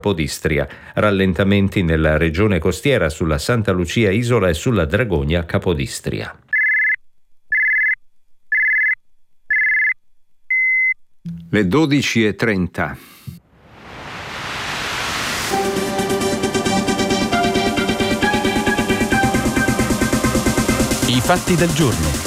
Capodistria, rallentamenti nella regione costiera sulla Santa Lucia Isola e sulla Dragonia Capodistria. Le 12:30. I fatti del giorno.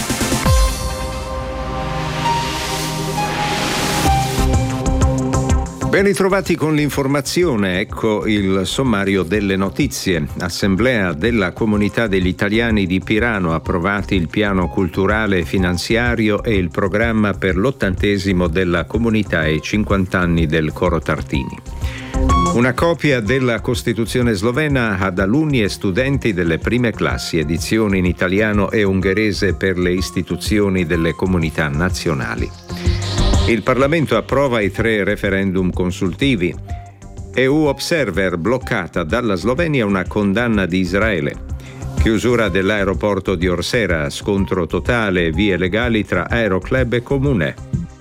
Ben ritrovati con l'informazione, ecco il sommario delle notizie. Assemblea della Comunità degli Italiani di Pirano, approvati il piano culturale e finanziario e il programma per l'80° della comunità e i 50 anni del Coro Tartini. Una copia della Costituzione slovena ad alunni e studenti delle prime classi, edizione in italiano e ungherese per le istituzioni delle comunità nazionali. Il Parlamento approva i 3 referendum consultivi. EU Observer bloccata dalla Slovenia una condanna di Israele. Chiusura dell'aeroporto di Orsera, scontro totale, vie legali tra Aeroclub e Comune.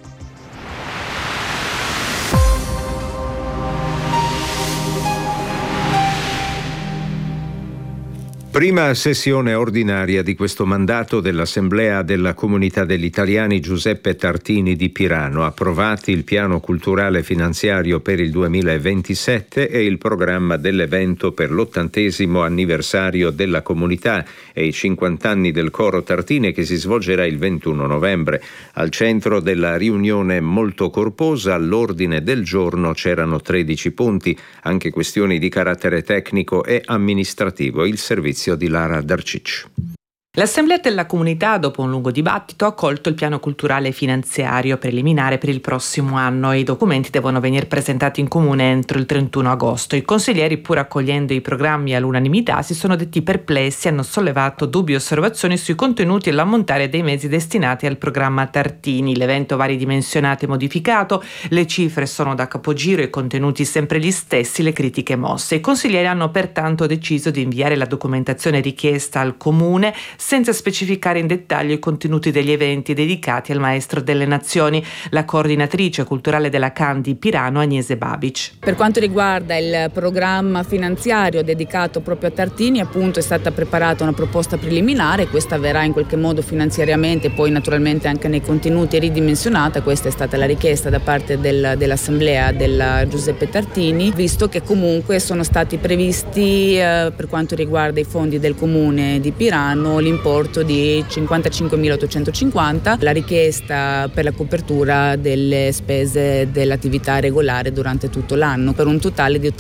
Prima sessione ordinaria di questo mandato dell'Assemblea della Comunità degli Italiani Giuseppe Tartini di Pirano, approvati il piano culturale finanziario per il 2027 e il programma dell'evento per l'80° anniversario della comunità e i 50 anni del Coro Tartini, che si svolgerà il 21 novembre. Al centro della riunione molto corposa, all'ordine del giorno c'erano 13 punti, anche questioni di carattere tecnico e amministrativo. Il servizio di Lara Darcic. L'Assemblea della Comunità, dopo un lungo dibattito, ha accolto il piano culturale e finanziario preliminare per il prossimo anno e i documenti devono venire presentati in comune entro il 31 agosto. I consiglieri, pur accogliendo i programmi all'unanimità, si sono detti perplessi e hanno sollevato dubbi e osservazioni sui contenuti e l'ammontare dei mezzi destinati al programma Tartini. L'evento va ridimensionato e modificato, le cifre sono da capogiro, i contenuti sempre gli stessi, le critiche mosse. I consiglieri hanno pertanto deciso di inviare la documentazione richiesta al comune senza specificare in dettaglio i contenuti degli eventi dedicati al Maestro delle Nazioni. La coordinatrice culturale della CAN di Pirano, Agnese Babic. Per quanto riguarda il programma finanziario dedicato proprio a Tartini, appunto è stata preparata una proposta preliminare, questa verrà in qualche modo finanziariamente, poi naturalmente anche nei contenuti ridimensionata. Questa è stata la richiesta da parte dell'Assemblea della Giuseppe Tartini, visto che comunque sono stati previsti per quanto riguarda i fondi del comune di Pirano l'importo di 55.850, la richiesta per la copertura delle spese dell'attività regolare durante tutto l'anno, per un totale di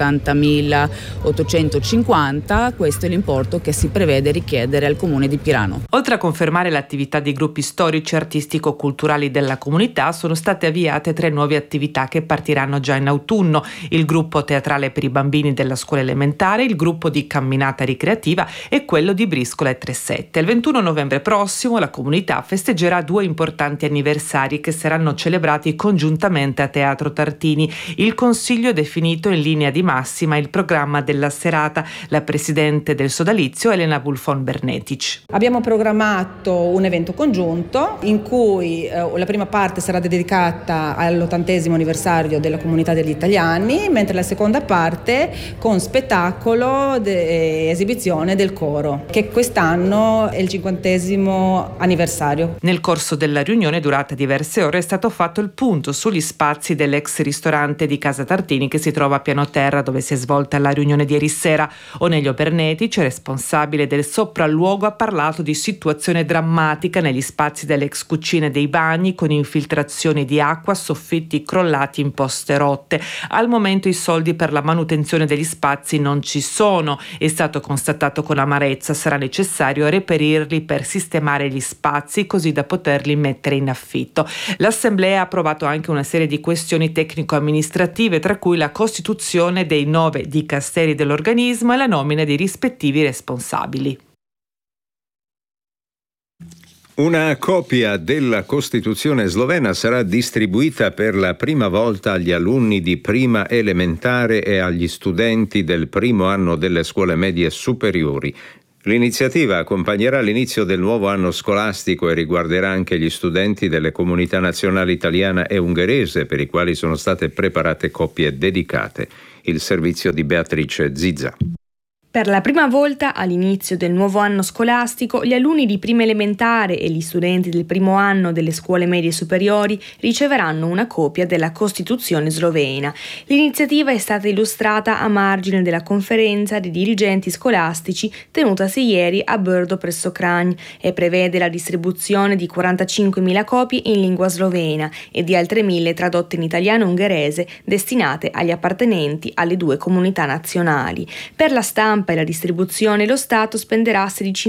80.850. Questo è l'importo che si prevede richiedere al comune di Pirano. Oltre a confermare l'attività dei gruppi storici, artistico-culturali della comunità, sono state avviate 3 nuove attività che partiranno già in autunno: il gruppo teatrale per i bambini della scuola elementare, il gruppo di camminata ricreativa e quello di briscola e 3-7. Il 21 novembre prossimo la comunità festeggerà 2 importanti anniversari che saranno celebrati congiuntamente a Teatro Tartini. Il Consiglio ha definito in linea di massima il programma della serata. La presidente del sodalizio, Elena Bulfon Bernetic. Abbiamo programmato un evento congiunto in cui la prima parte sarà dedicata all'80° anniversario della Comunità degli Italiani, mentre la seconda parte con spettacolo e esibizione del coro, che quest'anno è il 50° anniversario. Nel corso della riunione, durata diverse ore, è stato fatto il punto sugli spazi dell'ex ristorante di Casa Tartini che si trova a piano terra, dove si è svolta la riunione di ieri sera. Onelio Bernetic, responsabile del sopralluogo, ha parlato di situazione drammatica negli spazi delle ex cucine dei bagni, con infiltrazioni di acqua, soffitti crollati, imposte rotte. Al momento i soldi per la manutenzione degli spazi non ci sono. È stato constatato con amarezza, sarà necessario reperirli per sistemare gli spazi così da poterli mettere in affitto. L'Assemblea ha approvato anche una serie di questioni tecnico-amministrative, tra cui la costituzione dei 9 dicasteri dell'organismo e la nomina dei rispettivi responsabili. Una copia della Costituzione slovena sarà distribuita per la prima volta agli alunni di prima elementare e agli studenti del primo anno delle scuole medie superiori. L'iniziativa accompagnerà l'inizio del nuovo anno scolastico e riguarderà anche gli studenti delle comunità nazionali italiana e ungherese, per i quali sono state preparate coppie dedicate. Il servizio di Beatrice Zizza. Per la prima volta all'inizio del nuovo anno scolastico, gli alunni di prima elementare e gli studenti del primo anno delle scuole medie superiori riceveranno una copia della Costituzione slovena. L'iniziativa è stata illustrata a margine della conferenza di dirigenti scolastici tenutasi ieri a Brdo presso Kranj e prevede la distribuzione di 45.000 copie in lingua slovena e di altre 1.000 tradotte in italiano e ungherese destinate agli appartenenti alle due comunità nazionali. Per la stampa e la distribuzione lo Stato spenderà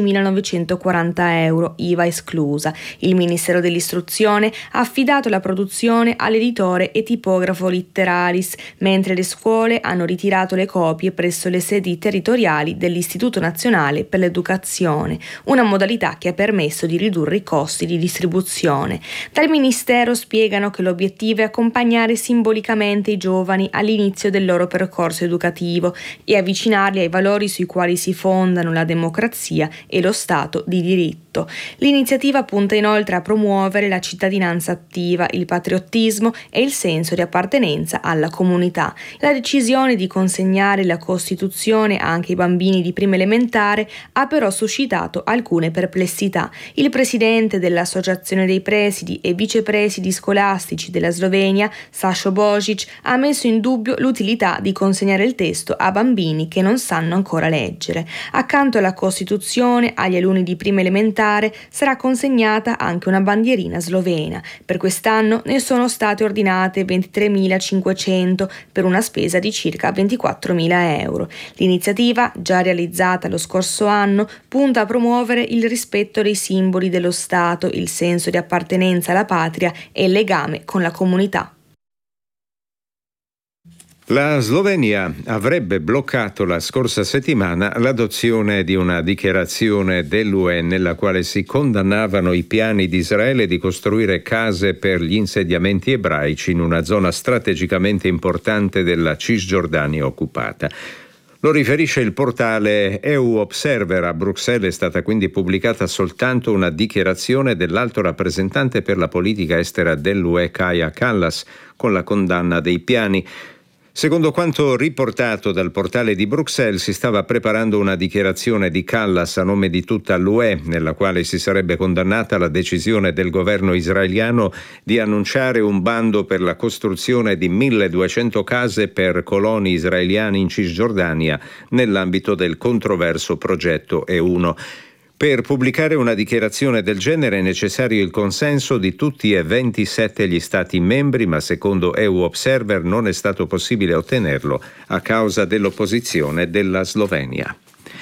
16.940 euro, IVA esclusa. Il Ministero dell'Istruzione ha affidato la produzione all'editore e tipografo Litteralis, mentre le scuole hanno ritirato le copie presso le sedi territoriali dell'Istituto Nazionale per l'Educazione, una modalità che ha permesso di ridurre i costi di distribuzione. Dal Ministero spiegano che l'obiettivo è accompagnare simbolicamente i giovani all'inizio del loro percorso educativo e avvicinarli ai valori sui quali si fondano la democrazia e lo Stato di diritto. L'iniziativa punta inoltre a promuovere la cittadinanza attiva, il patriottismo e il senso di appartenenza alla comunità. La decisione di consegnare la Costituzione anche ai bambini di prima elementare ha però suscitato alcune perplessità. Il presidente dell'Associazione dei presidi e vicepresidi scolastici della Slovenia, Sašo Božič, ha messo in dubbio l'utilità di consegnare il testo a bambini che non sanno ancora leggere. Accanto alla Costituzione, agli alunni di prima elementare sarà consegnata anche una bandierina slovena. Per quest'anno ne sono state ordinate 23.500 per una spesa di circa 24.000 euro. L'iniziativa, già realizzata lo scorso anno, punta a promuovere il rispetto dei simboli dello Stato, il senso di appartenenza alla patria e il legame con la comunità. La Slovenia avrebbe bloccato la scorsa settimana l'adozione di una dichiarazione dell'UE nella quale si condannavano i piani di Israele di costruire case per gli insediamenti ebraici in una zona strategicamente importante della Cisgiordania occupata. Lo riferisce il portale EU Observer. A Bruxelles è stata quindi pubblicata soltanto una dichiarazione dell'alto rappresentante per la politica estera dell'UE, Kaja Kallas, con la condanna dei piani. Secondo quanto riportato dal portale di Bruxelles, si stava preparando una dichiarazione di Kallas a nome di tutta l'UE, nella quale si sarebbe condannata la decisione del governo israeliano di annunciare un bando per la costruzione di 1.200 case per coloni israeliani in Cisgiordania nell'ambito del controverso progetto E1. Per pubblicare una dichiarazione del genere è necessario il consenso di tutti e 27 gli Stati membri, ma secondo EU Observer non è stato possibile ottenerlo a causa dell'opposizione della Slovenia.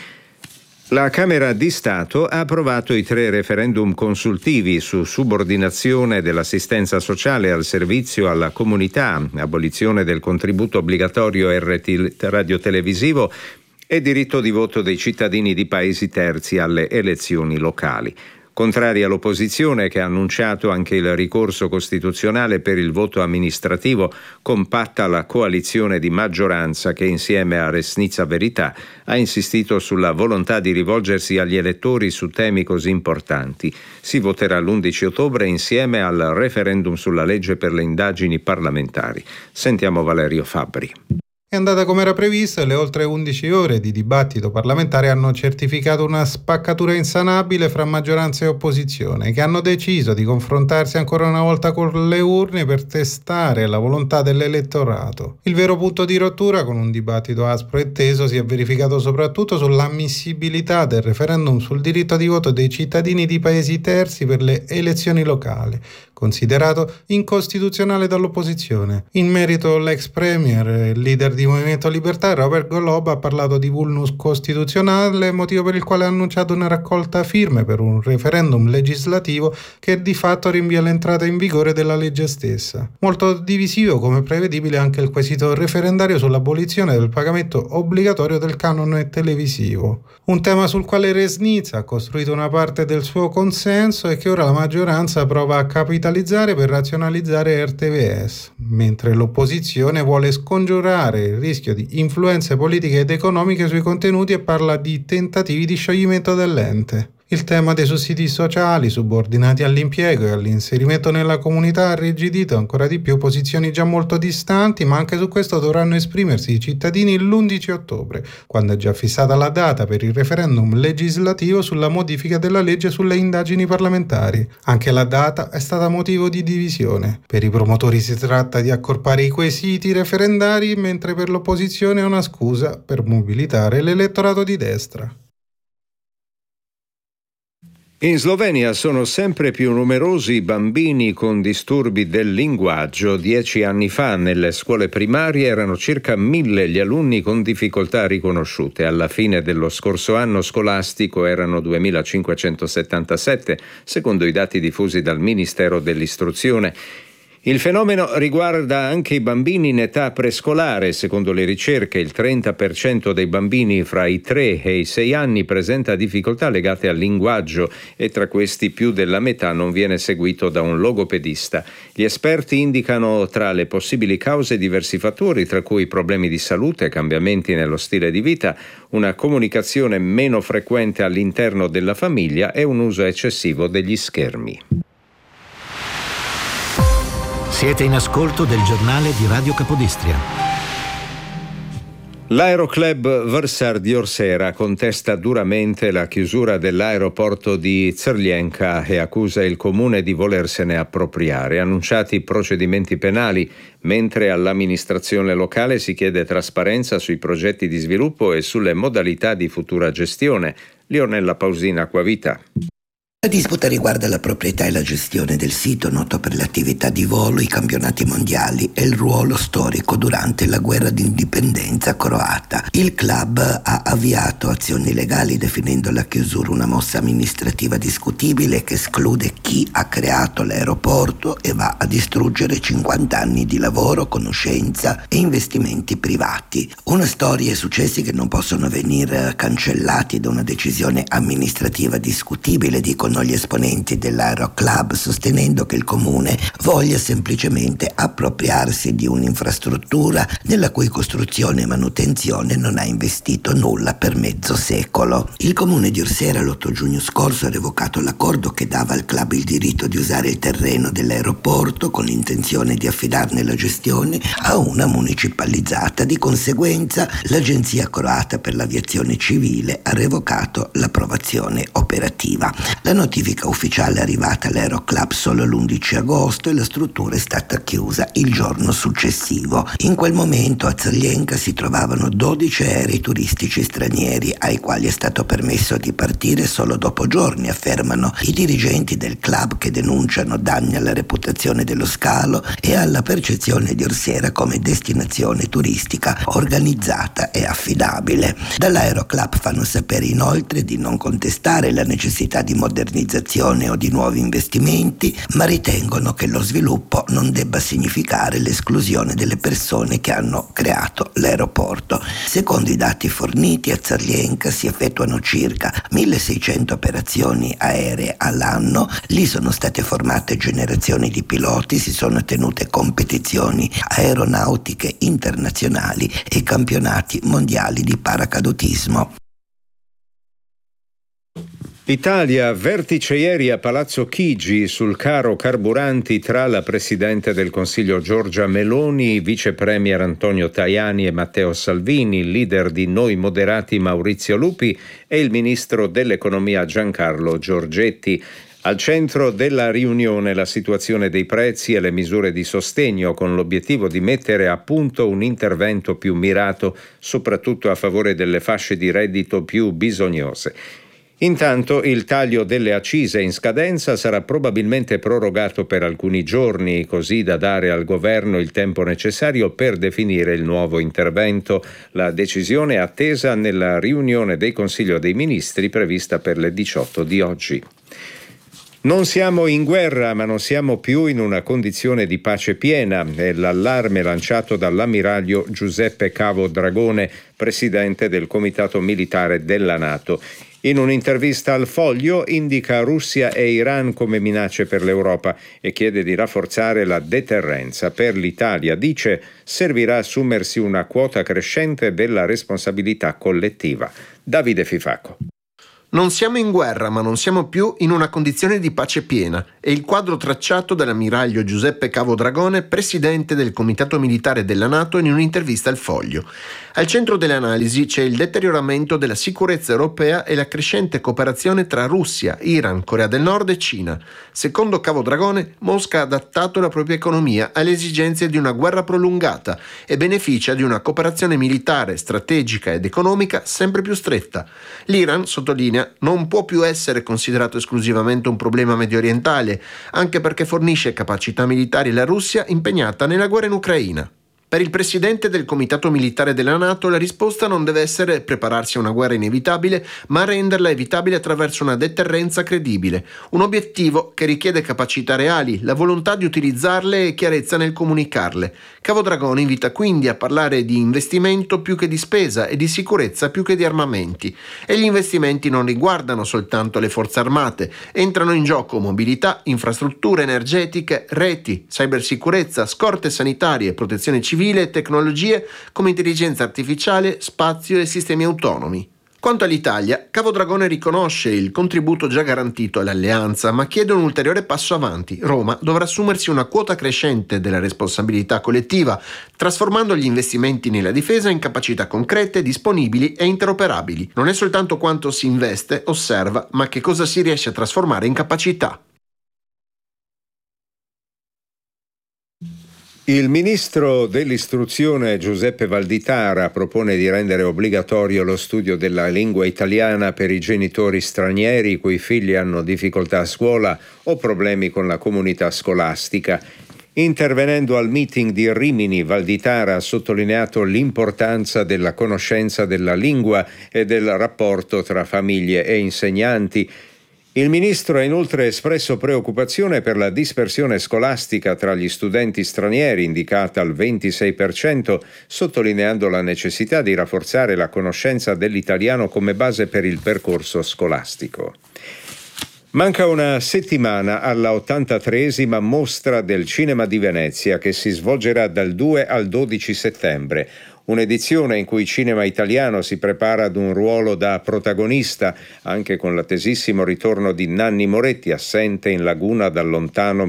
La Camera di Stato ha approvato i 3 referendum consultivi su subordinazione dell'assistenza sociale al servizio alla comunità, abolizione del contributo obbligatorio radiotelevisivo e diritto di voto dei cittadini di paesi terzi alle elezioni locali. Contraria all'opposizione, che ha annunciato anche il ricorso costituzionale per il voto amministrativo, compatta la coalizione di maggioranza che insieme a Resnica Verità ha insistito sulla volontà di rivolgersi agli elettori su temi così importanti. Si voterà l'11 ottobre insieme al referendum sulla legge per le indagini parlamentari. Sentiamo Valerio Fabbri. È andata come era previsto e le oltre 11 ore di dibattito parlamentare hanno certificato una spaccatura insanabile fra maggioranza e opposizione, che hanno deciso di confrontarsi ancora una volta con le urne per testare la volontà dell'elettorato. Il vero punto di rottura, con un dibattito aspro e teso, si è verificato soprattutto sull'ammissibilità del referendum sul diritto di voto dei cittadini di paesi terzi per le elezioni locali, considerato incostituzionale dall'opposizione. In merito, l'ex premier, leader di Movimento Libertà, Robert Golob, ha parlato di vulnus costituzionale, motivo per il quale ha annunciato una raccolta firme per un referendum legislativo che di fatto rinvia l'entrata in vigore della legge stessa. Molto divisivo, come prevedibile, anche il quesito referendario sull'abolizione del pagamento obbligatorio del canone televisivo. Un tema sul quale Resnica ha costruito una parte del suo consenso e che ora la maggioranza prova a capitalizzare digitalizzare per razionalizzare RTVS, mentre l'opposizione vuole scongiurare il rischio di influenze politiche ed economiche sui contenuti e parla di tentativi di scioglimento dell'ente. Il tema dei sussidi sociali subordinati all'impiego e all'inserimento nella comunità ha irrigidito ancora di più posizioni già molto distanti, ma anche su questo dovranno esprimersi i cittadini l'11 ottobre, quando è già fissata la data per il referendum legislativo sulla modifica della legge sulle indagini parlamentari. Anche la data è stata motivo di divisione. Per i promotori si tratta di accorpare i quesiti referendari, mentre per l'opposizione è una scusa per mobilitare l'elettorato di destra. In Slovenia sono sempre più numerosi i bambini con disturbi del linguaggio. 10 anni fa nelle scuole primarie erano circa 1.000 gli alunni con difficoltà riconosciute. Alla fine dello scorso anno scolastico erano 2.577, secondo i dati diffusi dal Ministero dell'Istruzione. Il fenomeno riguarda anche i bambini in età prescolare. Secondo le ricerche, il 30% dei bambini fra i 3 e i 6 anni presenta difficoltà legate al linguaggio e tra questi più della metà non viene seguito da un logopedista. Gli esperti indicano tra le possibili cause diversi fattori, tra cui problemi di salute, cambiamenti nello stile di vita, una comunicazione meno frequente all'interno della famiglia e un uso eccessivo degli schermi. Siete in ascolto del giornale di Radio Capodistria. L'aeroclub Vrsar di Orsera contesta duramente la chiusura dell'aeroporto di Crljenka e accusa il comune di volersene appropriare. Annunciati procedimenti penali, mentre all'amministrazione locale si chiede trasparenza sui progetti di sviluppo e sulle modalità di futura gestione. Leonella Pausina, Acquavita. La disputa riguarda la proprietà e la gestione del sito noto per le attività di volo, i campionati mondiali e il ruolo storico durante la guerra d'indipendenza croata. Il club ha avviato azioni legali definendo la chiusura una mossa amministrativa discutibile che esclude chi ha creato l'aeroporto e va a distruggere 50 anni di lavoro, conoscenza e investimenti privati. Una storia e successi che non possono venire cancellati da una decisione amministrativa discutibile, dicono gli esponenti dell'Aeroclub, sostenendo che il comune voglia semplicemente appropriarsi di un'infrastruttura nella cui costruzione e manutenzione non ha investito nulla per mezzo secolo. Il comune di Orsera l'8 giugno scorso ha revocato l'accordo che dava al club il diritto di usare il terreno dell'aeroporto con l'intenzione di affidarne la gestione a una municipalizzata. Di conseguenza l'Agenzia croata per l'aviazione civile ha revocato l'approvazione operativa. La notifica ufficiale è arrivata all'Aeroclub solo l'11 agosto e la struttura è stata chiusa il giorno successivo. In quel momento a Crljenka si trovavano 12 aerei turistici stranieri ai quali è stato permesso di partire solo dopo giorni, affermano i dirigenti del club, che denunciano danni alla reputazione dello scalo e alla percezione di Orsera come destinazione turistica organizzata e affidabile. Dall'Aeroclub fanno sapere inoltre di non contestare la necessità di modernizzazione o di nuovi investimenti, ma ritengono che lo sviluppo non debba significare l'esclusione delle persone che hanno creato l'aeroporto. Secondo i dati forniti, a Crljenka si effettuano circa 1.600 operazioni aeree all'anno, lì sono state formate generazioni di piloti, si sono tenute competizioni aeronautiche internazionali e campionati mondiali di paracadutismo. Italia, vertice ieri a Palazzo Chigi sul caro carburanti tra la Presidente del Consiglio Giorgia Meloni, Vice Premier Antonio Tajani e Matteo Salvini, il leader di Noi Moderati Maurizio Lupi e il Ministro dell'Economia Giancarlo Giorgetti. Al centro della riunione la situazione dei prezzi e le misure di sostegno, con l'obiettivo di mettere a punto un intervento più mirato, soprattutto a favore delle fasce di reddito più bisognose. Intanto il taglio delle accise in scadenza sarà probabilmente prorogato per alcuni giorni, così da dare al governo il tempo necessario per definire il nuovo intervento. La decisione è attesa nella riunione del Consiglio dei Ministri prevista per le 18 di oggi. Non siamo in guerra, ma non siamo più in una condizione di pace piena. È l'allarme lanciato dall'ammiraglio Giuseppe Cavo Dragone, presidente del Comitato Militare della NATO. In un'intervista al Foglio indica Russia e Iran come minacce per l'Europa e chiede di rafforzare la deterrenza. Per l'Italia, dice, servirà assumersi una quota crescente della responsabilità collettiva. Davide Fifacco. Non siamo in guerra, ma non siamo più in una condizione di pace piena. È il quadro tracciato dall'ammiraglio Giuseppe Cavo Dragone, presidente del Comitato Militare della NATO, in un'intervista al Foglio. Al centro delle analisi c'è il deterioramento della sicurezza europea e la crescente cooperazione tra Russia, Iran, Corea del Nord e Cina. Secondo Cavo Dragone, Mosca ha adattato la propria economia alle esigenze di una guerra prolungata e beneficia di una cooperazione militare, strategica ed economica sempre più stretta. L'Iran, sottolinea, non può più essere considerato esclusivamente un problema mediorientale, anche perché fornisce capacità militari alla Russia impegnata nella guerra in Ucraina. Per il presidente del Comitato Militare della NATO la risposta non deve essere prepararsi a una guerra inevitabile, ma renderla evitabile attraverso una deterrenza credibile, un obiettivo che richiede capacità reali, la volontà di utilizzarle e chiarezza nel comunicarle. Cavo Dragone invita quindi a parlare di investimento più che di spesa e di sicurezza più che di armamenti. E gli investimenti non riguardano soltanto le forze armate, entrano in gioco mobilità, infrastrutture energetiche, reti, cybersicurezza, scorte sanitarie, protezione civile, tecnologie come intelligenza artificiale, spazio e sistemi autonomi. Quanto all'Italia, Cavo Dragone riconosce il contributo già garantito all'alleanza, ma chiede un ulteriore passo avanti. Roma dovrà assumersi una quota crescente della responsabilità collettiva, trasformando gli investimenti nella difesa in capacità concrete, disponibili e interoperabili. Non è soltanto quanto si investe, osserva, ma che cosa si riesce a trasformare in capacità. Il ministro dell'istruzione Giuseppe Valditara propone di rendere obbligatorio lo studio della lingua italiana per i genitori stranieri i cui figli hanno difficoltà a scuola o problemi con la comunità scolastica. Intervenendo al meeting di Rimini, Valditara ha sottolineato l'importanza della conoscenza della lingua e del rapporto tra famiglie e insegnanti. Il ministro ha inoltre espresso preoccupazione per la dispersione scolastica tra gli studenti stranieri, indicata al 26%, sottolineando la necessità di rafforzare la conoscenza dell'italiano come base per il percorso scolastico. Manca una settimana alla 83esima Mostra del Cinema di Venezia, che si svolgerà dal 2 al 12 settembre. Un'edizione in cui il cinema italiano si prepara ad un ruolo da protagonista, anche con l'attesissimo ritorno di Nanni Moretti, assente in Laguna dal lontano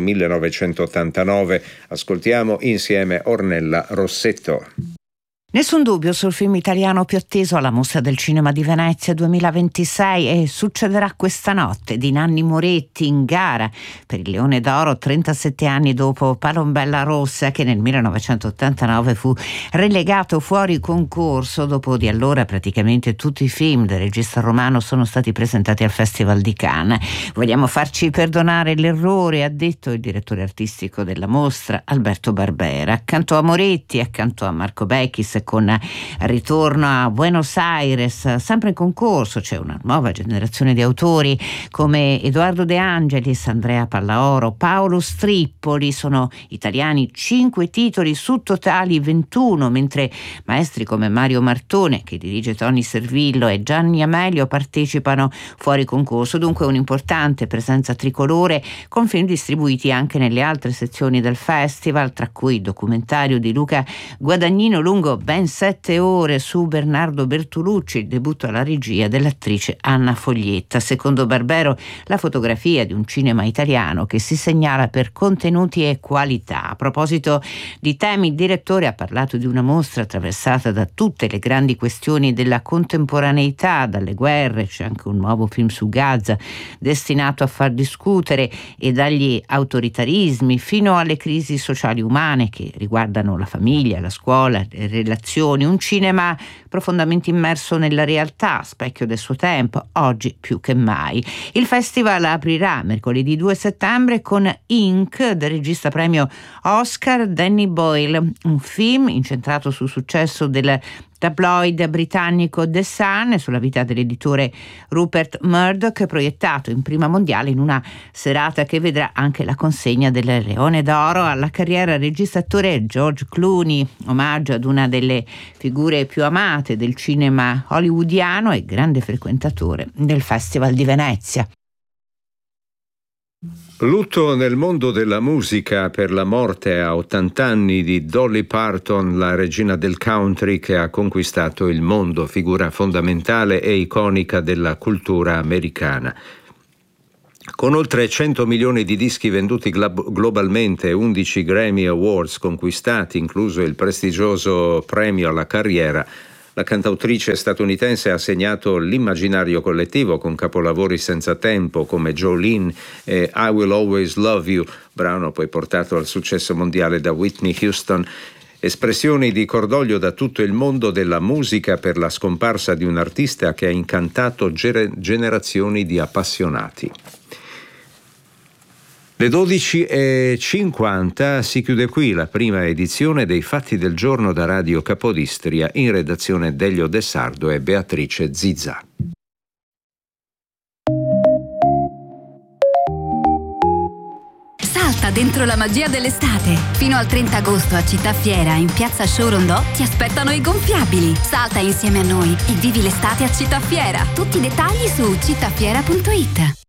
1989. Ascoltiamo insieme Ornella Rossetto. Nessun dubbio sul film italiano più atteso alla Mostra del Cinema di Venezia 2026 e succederà questa notte di Nanni Moretti in gara per il Leone d'Oro 37 anni dopo Palombella Rossa, che nel 1989 fu relegato fuori concorso. Dopo di allora praticamente tutti i film del regista romano sono stati presentati al Festival di Cannes. Vogliamo farci perdonare l'errore, ha detto il direttore artistico della mostra Alberto Barbera. Accanto a Moretti, accanto a Marco Bechis, con ritorno a Buenos Aires, sempre in concorso c'è una nuova generazione di autori come Edoardo De Angelis, Andrea Pallaoro, Paolo Strippoli. Sono italiani 5 titoli su totali 21, mentre maestri come Mario Martone, che dirige Tony Servillo, e Gianni Amelio partecipano fuori concorso. Dunque un'importante presenza tricolore, con film distribuiti anche nelle altre sezioni del festival, tra cui il documentario di Luca Guadagnino lungo ben 7 ore su Bernardo Bertolucci, il debutto alla regia dell'attrice Anna Foglietta. Secondo Barbero, la fotografia di un cinema italiano che si segnala per contenuti e qualità. A proposito di temi, il direttore ha parlato di una mostra attraversata da tutte le grandi questioni della contemporaneità, dalle guerre, c'è anche un nuovo film su Gaza destinato a far discutere, e dagli autoritarismi fino alle crisi sociali umane che riguardano la famiglia, la scuola, le relazioni. Un cinema profondamente immerso nella realtà, specchio del suo tempo, oggi più che mai. Il festival aprirà mercoledì 2 settembre con Inc. del regista premio Oscar Danny Boyle, un film incentrato sul successo del tabloid britannico The Sun sulla vita dell'editore Rupert Murdoch, proiettato in prima mondiale in una serata che vedrà anche la consegna del Leone d'Oro alla carriera regista-attore George Clooney, omaggio ad una delle figure più amate del cinema hollywoodiano e grande frequentatore del Festival di Venezia. Lutto nel mondo della musica per la morte a 80 anni di Dolly Parton, la regina del country che ha conquistato il mondo, figura fondamentale e iconica della cultura americana. Con oltre 100 milioni di dischi venduti globalmente e 11 Grammy Awards conquistati, incluso il prestigioso premio alla carriera, la cantautrice statunitense ha segnato l'immaginario collettivo con capolavori senza tempo come Jolene e I Will Always Love You, brano poi portato al successo mondiale da Whitney Houston. Espressioni di cordoglio da tutto il mondo della musica per la scomparsa di un artista che ha incantato generazioni di appassionati. Le 12:50 si chiude qui la prima edizione dei Fatti del Giorno da Radio Capodistria, in redazione Delio De Sardo e Beatrice Zizà. Salta dentro la magia dell'estate. Fino al 30 agosto a Città Fiera, in piazza Show Rondò, ti aspettano i gonfiabili. Salta insieme a noi e vivi l'estate a Città Fiera. Tutti i dettagli su cittafiera.it.